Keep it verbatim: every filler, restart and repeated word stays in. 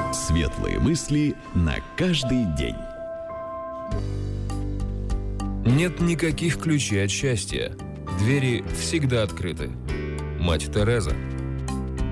Светлые мысли на каждый день. Нет никаких ключей от счастья. Двери всегда открыты. Мать Тереза.